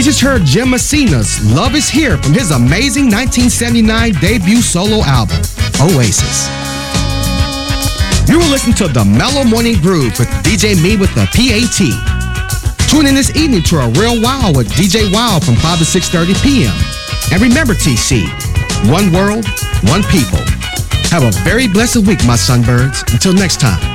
We just heard Jim Messina's Love Is Here from his amazing 1979 debut solo album, Oasis. You were listening to The Mellow Morning Groove with DJ Me with the PAT. Tune in this evening to A Real Wow with DJ Wow from 5 to 6:30 p.m. And remember, TC, one world, one people. Have a very blessed week, my sunbirds. Until next time.